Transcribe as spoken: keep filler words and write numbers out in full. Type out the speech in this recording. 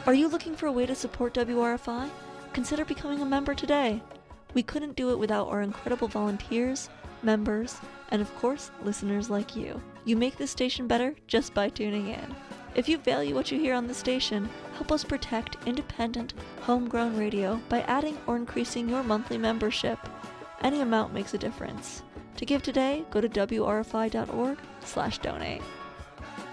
Are you looking for a way to support W R F I? Consider becoming a member today. We couldn't do it without our incredible volunteers, members, and of course, listeners like you. You make this station better just by tuning in. If you value what you hear on the station, help us protect independent, homegrown radio by adding or increasing your monthly membership. Any amount makes a difference. To give today, go to W R F I dot org slash donate.